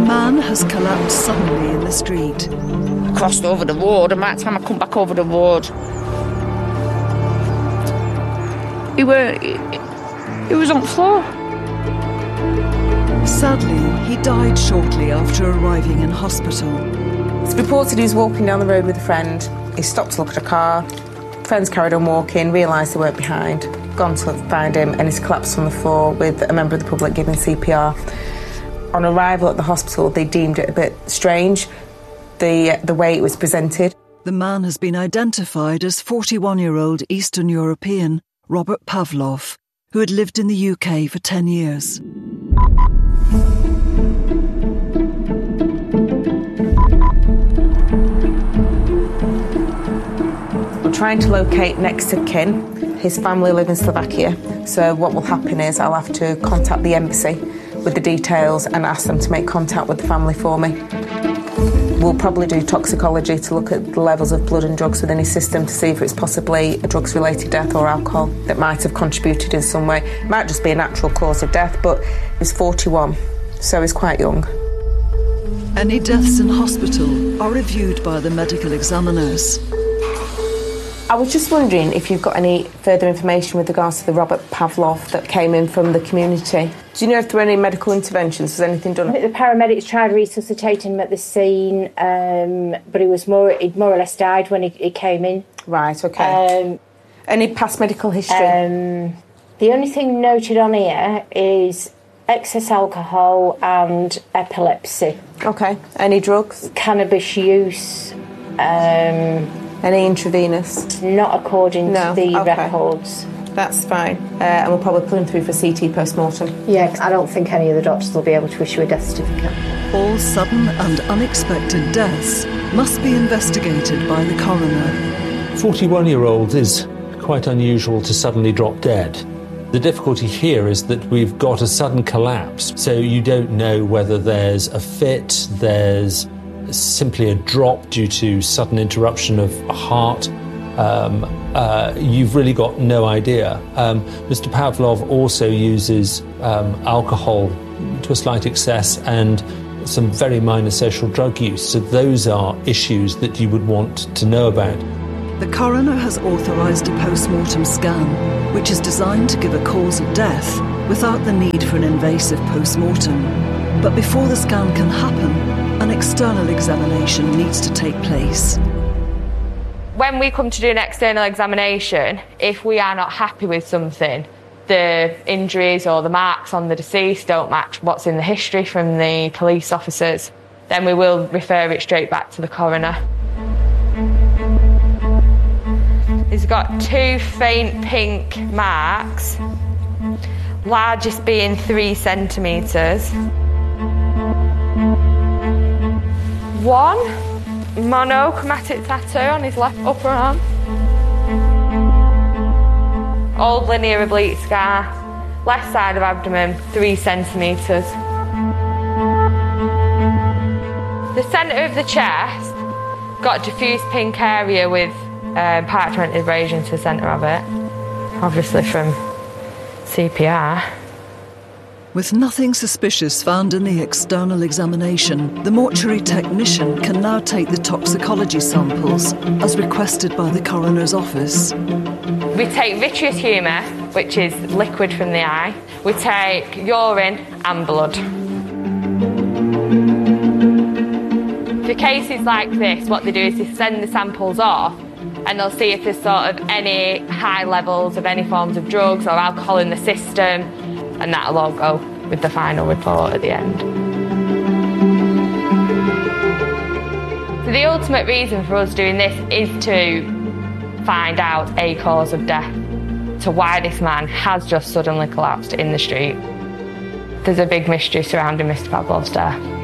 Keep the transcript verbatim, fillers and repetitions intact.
man has collapsed suddenly in the street. I crossed over the road, and by the time I come back over the road, he were he, he was on the floor. Sadly, he died shortly after arriving in hospital. It's reported he was walking down the road with a friend. He stopped to look at a car. Friends carried on walking, realised they weren't behind, gone to find him, and he's collapsed on the floor with a member of the public giving C P R. On arrival at the hospital, they deemed it a bit strange, the, the way it was presented. The man has been identified as forty-one-year-old Eastern European Robert Pavlov, who had lived in the U K for ten years. I'm trying to locate next of kin. His family live in Slovakia, so what will happen is I'll have to contact the embassy with the details and ask them to make contact with the family for me. We'll probably do toxicology to look at the levels of blood and drugs within his system to see if it's possibly a drugs-related death or alcohol that might have contributed in some way. It might just be a natural cause of death, but he's forty-one, so he's quite young. Any deaths in hospital are reviewed by the medical examiners. I was just wondering if you've got any further information with regards to the Robert Pavlov that came in from the community. Do you know if there were any medical interventions? Was anything done? I think the paramedics tried resuscitating him at the scene, um, but he was more, he'd more or less died when he, he came in. Right, OK. Um, any past medical history? Um, the only thing noted on here is excess alcohol and epilepsy. OK. Any drugs? Cannabis use. Um... Any intravenous? Not according no. to the okay. records. That's fine. Uh, and we'll probably put him through for C T post-mortem. Yeah, cause I don't think any of the doctors will be able to issue a death certificate. All sudden and unexpected deaths must be investigated by the coroner. forty-one-year-olds is quite unusual to suddenly drop dead. The difficulty here is that we've got a sudden collapse, so you don't know whether there's a fit, there's simply a drop due to sudden interruption of a heart. Um, uh, you've really got no idea. Um, Mister Pavlov also uses um, alcohol to a slight excess and some very minor social drug use. So those are issues that you would want to know about. The coroner has authorised a post-mortem scan, which is designed to give a cause of death without the need for an invasive post-mortem. But before the scan can happen, an external examination needs to take place. When we come to do an external examination, if we are not happy with something, the injuries or the marks on the deceased don't match what's in the history from the police officers, then we will refer it straight back to the coroner. He's got two faint pink marks, largest being three centimetres. One monochromatic tattoo on his left upper arm. Old linear oblique scar, left side of abdomen, three centimetres. The centre of the chest got a diffuse pink area with uh, parchment abrasion to the centre of it, obviously from C P R. With nothing suspicious found in the external examination, the mortuary technician can now take the toxicology samples as requested by the coroner's office. We take vitreous humour, which is liquid from the eye. We take urine and blood. For cases like this, what they do is they send the samples off and they'll see if there's sort of any high levels of any forms of drugs or alcohol in the system, and that'll all go with the final report at the end. So the ultimate reason for us doing this is to find out a cause of death, to why this man has just suddenly collapsed in the street. There's a big mystery surrounding Mister Pavlov's death.